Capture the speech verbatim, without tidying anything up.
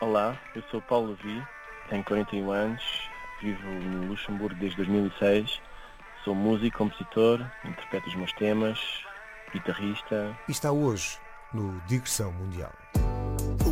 Olá, eu sou Paulo Levi, tenho quarenta e um anos, vivo no Luxemburgo desde dois mil e seis, sou músico, compositor, interpreto os meus temas, guitarrista. E está hoje no Digressão Mundial.